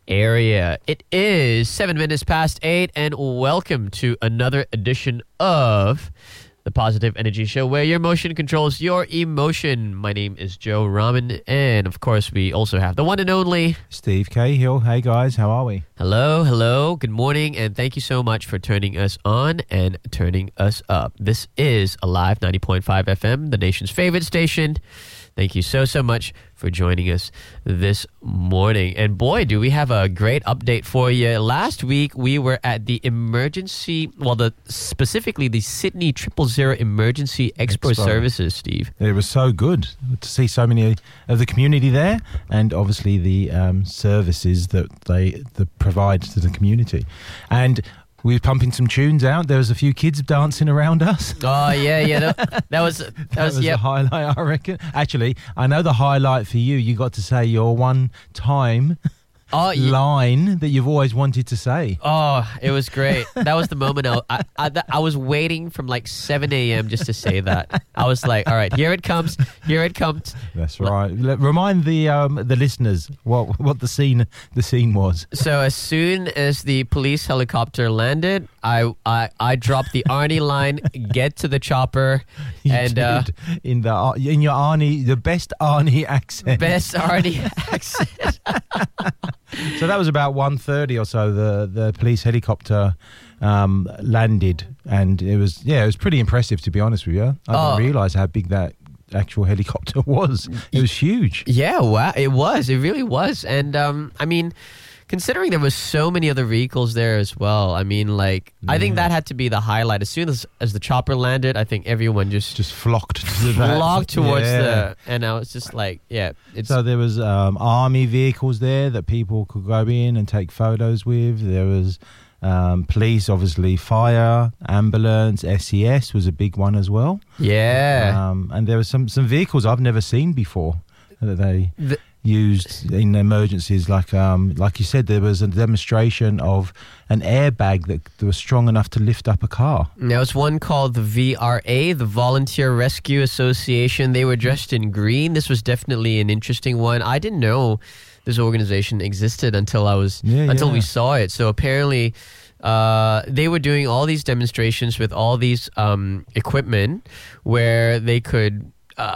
area. It is 7 minutes past 8, and welcome to another edition of the Positive Energy Show, where your motion controls your emotion. My name is Joe Rahman, and of course we also have the one and only Steve Cahill. Hey guys, how are we? Hello, good morning, and thank you so much for turning us on and turning us up. This is Alive 90.5 FM, the nation's favorite station. Thank you so much for joining us this morning. And boy, do we have a great update for you. Last week, we were at the specifically the Sydney 000 Emergency Expo Services, Steve. It was so good to see so many of the community there, and obviously the services that they provide to the community. And we were pumping some tunes out. There was a few kids dancing around us. Oh, yeah. That was the highlight, I reckon. Actually, I know the highlight for you. You got to say your one time line that you've always wanted to say. Oh, it was great. That was the moment I was waiting from like 7 a.m. just to say that. I was like, all right, here it comes. That's right. Remind the listeners what the scene was. So as soon as the police helicopter landed, I dropped the Arnie line, get to the chopper, in your Arnie, the best Arnie accent. Best Arnie accent. So that was about 1:30 or so. The police helicopter landed, and it was pretty impressive, to be honest with you. I didn't realise how big that actual helicopter was. It was huge. Yeah, wow, it was. It really was. And I mean, considering there was so many other vehicles there as well, I mean, I think that had to be the highlight. As soon as the chopper landed, I think everyone just flocked towards and I was just like, so there was army vehicles there that people could go in and take photos with. There was police, obviously, fire, ambulance, SES was a big one as well. Yeah. And there was some vehicles I've never seen before that they used in emergencies. Like you said, there was a demonstration of an airbag that was strong enough to lift up a car. There was one called the VRA, the Volunteer Rescue Association. They were dressed in green. This was definitely an interesting one. I didn't know this organization existed until we saw it. So apparently they were doing all these demonstrations with all these equipment where they could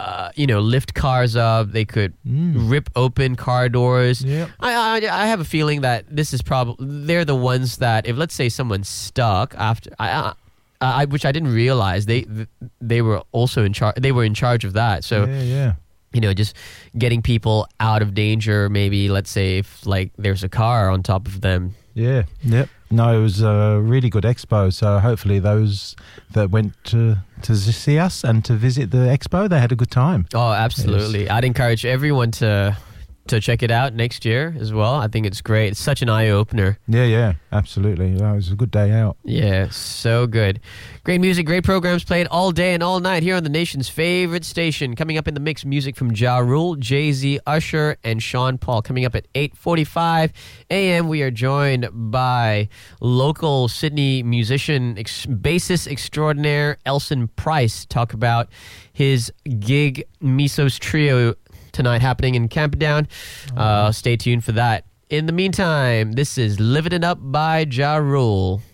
lift cars up. They could rip open car doors. Yep. I have a feeling that this is they're the ones that, if let's say someone's stuck after, which I didn't realize, they were also in charge. They were in charge of that. So just getting people out of danger. Maybe let's say if there's a car on top of them. Yeah. Yep. No, it was a really good expo. So hopefully those that went to see us and to visit the expo, they had a good time. Oh, absolutely. Yes. I'd encourage everyone to check it out next year as well. I think it's great. It's such an eye-opener. Yeah, absolutely. It was a good day out. Yeah, so good. Great music, great programs played all day and all night here on the nation's favorite station. Coming up in the mix, music from Ja Rule, Jay-Z, Usher, and Sean Paul. Coming up at 8:45 a.m., we are joined by local Sydney musician, bassist extraordinaire Elson Price. Talk about his gig, Miso's Trio, tonight happening in Camperdown. Stay tuned for that. In the meantime, this is Living It Up by Ja Rule.